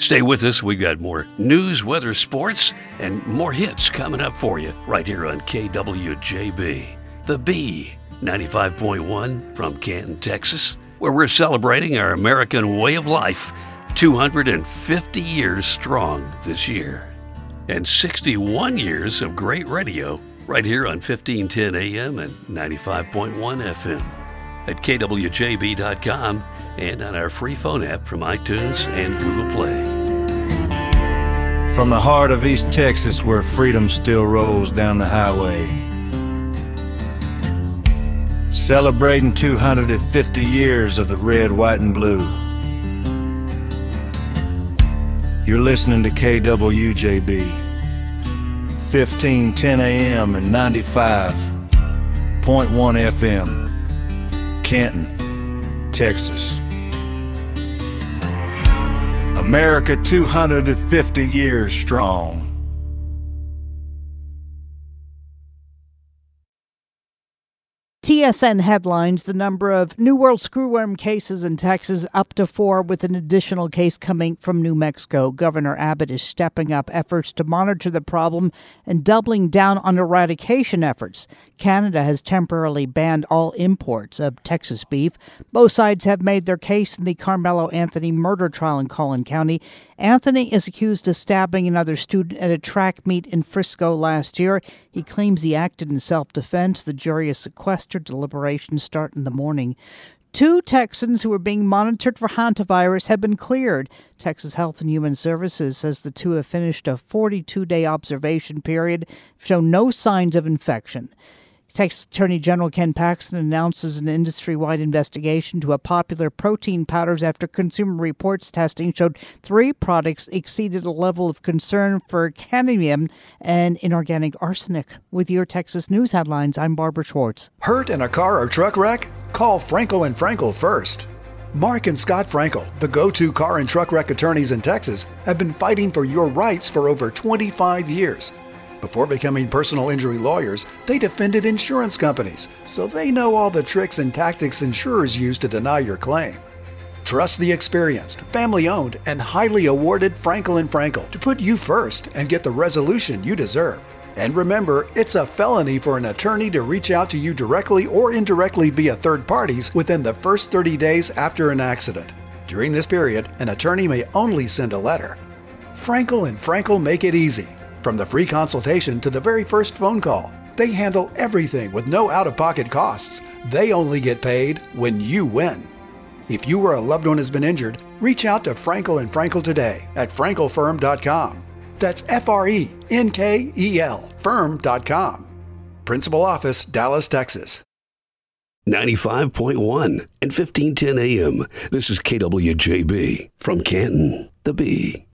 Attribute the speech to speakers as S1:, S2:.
S1: Stay with us. We've got more news, weather, sports, and more hits coming up for you right here on KWJB. The B, 95.1 from Canton, Texas, where we're celebrating our American way of life, 250 years strong this year. And 61 years of great radio right here on 1510 AM and 95.1 FM. At kwjb.com and on our free phone app from iTunes and Google Play.
S2: From the heart of East Texas, where freedom still rolls down the highway, celebrating 250 years of the red, white, and blue. You're listening to KWJB, 1510 AM and 95.1 FM. Canton, Texas. America 250 years strong.
S3: TSN headlines: the number of New World screwworm cases in Texas up to 4, with an additional case coming from New Mexico. Governor Abbott is stepping up efforts to monitor the problem and doubling down on eradication efforts. Canada has temporarily banned all imports of Texas beef. Both sides have made their case in the Carmelo Anthony murder trial in Collin County. Anthony is accused of stabbing another student at a track meet in Frisco last year. He claims he acted in self-defense. The jury is sequestered. Deliberations start in the morning. 2 Texans who are being monitored for hantavirus have been cleared. Texas Health and Human Services says the 2 have finished a 42-day observation period, shown no signs of infection. Texas Attorney General Ken Paxton announces an industry-wide investigation to a popular protein powders after Consumer Reports testing showed 3 products exceeded a level of concern for cadmium and inorganic arsenic. With your Texas News headlines, I'm Barbara Schwartz.
S4: Hurt in a car or truck wreck? Call Frankel & Frankel first. Mark and Scott Frankel, the go-to car and truck wreck attorneys in Texas, have been fighting for your rights for over 25 years. Before becoming personal injury lawyers, they defended insurance companies, so they know all the tricks and tactics insurers use to deny your claim. Trust the experienced, family-owned, and highly awarded Frankel & Frankel to put you first and get the resolution you deserve. And remember, it's a felony for an attorney to reach out to you directly or indirectly via third parties within the first 30 days after an accident. During this period, an attorney may only send a letter. Frankel & Frankel make it easy. From the free consultation to the very first phone call, they handle everything with no out-of-pocket costs. They only get paid when you win. If you or a loved one has been injured, reach out to Frankel & Frankel today at frankelfirm.com. That's FRENKEL firm.com. Principal Office, Dallas, Texas.
S1: 95.1 and 1510 AM. This is KWJB from Canton, the B.